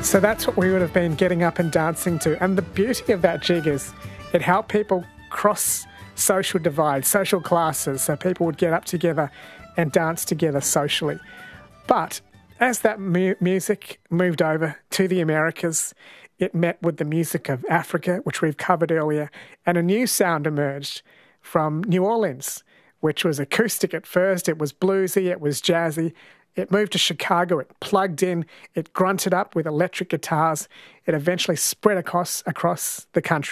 So that's what we would have been getting up and dancing to. And the beauty of that jig is it helped people cross social divides, social classes, so people would get up together and dance together socially. But as that music moved over to the Americas, it met with the music of Africa, which we've covered earlier, and a new sound emerged from New Orleans, which was acoustic at first. It was bluesy, it was jazzy. It moved to Chicago, it plugged in, it grunted up with electric guitars. It eventually spread across the country.